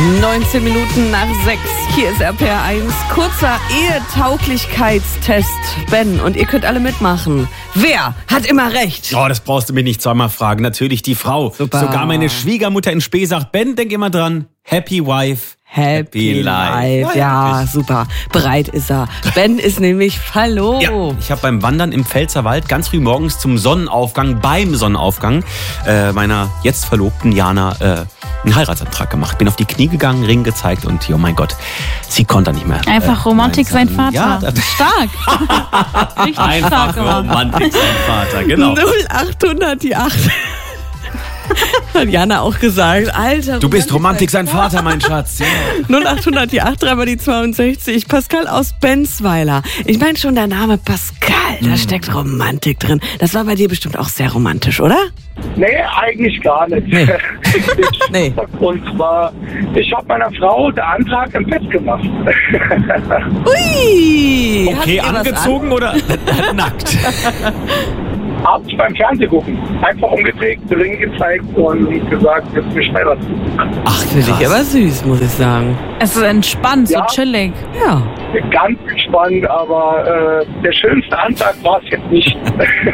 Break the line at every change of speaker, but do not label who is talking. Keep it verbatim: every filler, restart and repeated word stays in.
neunzehn Minuten nach sechs. Hier ist R P R eins. Kurzer Ehetauglichkeitstest. Ben, und ihr könnt alle mitmachen. Wer hat immer recht?
Oh, das brauchst du mich nicht zweimal fragen. Natürlich die Frau.
Super.
Sogar meine Schwiegermutter in Spee sagt, Ben, denk immer dran. Happy Wife.
Happy, Happy Life.
Life.
Ja, ja, super. Bereit ist er. Ben ist nämlich verlobt.
Ja, ich habe beim Wandern im Pfälzerwald ganz früh morgens zum Sonnenaufgang, beim Sonnenaufgang äh, meiner jetzt Verlobten Jana äh, einen Heiratsantrag gemacht. Bin auf die Knie gegangen, Ring gezeigt und oh mein Gott, sie konnte nicht mehr.
Einfach äh, Romantik sein Vater.
Ja,
stark. Richtig
Einfach
stark.
Romantik sein Vater, genau.
null achthundert die acht. Hat Jana auch gesagt. Alter,
du bist Romantik sein Vater, mein Schatz. Ja.
null achthundert die acht, dreimal die zweiundsechzig. Pascal aus Bensweiler. Ich meine schon der Name Pascal, da hm. steckt Romantik drin. Das war bei dir bestimmt auch sehr romantisch, oder?
Nee, eigentlich gar nicht.
Nee. nee.
Und zwar, ich habe meiner Frau den Antrag im Bett gemacht.
Ui!
Okay, angezogen an? Oder nackt?
Abends beim Fernsehen gucken. Einfach umgedreht, den Ring gezeigt und gesagt, jetzt bin ich schneller zu.
Ach, finde ich aber süß, muss ich sagen.
Es ist entspannt,
ja,
so chillig.
Ja.
Ganz entspannt, aber äh, der schönste Antrag war es jetzt nicht.